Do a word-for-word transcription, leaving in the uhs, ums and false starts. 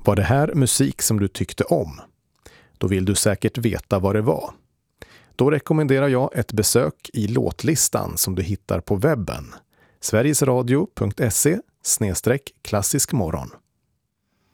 Var det här musik som du tyckte om? Då vill du säkert veta vad det var. Då rekommenderar jag ett besök i låtlistan som du hittar på webben. sverigesradio punkt se slash klassisk morgon.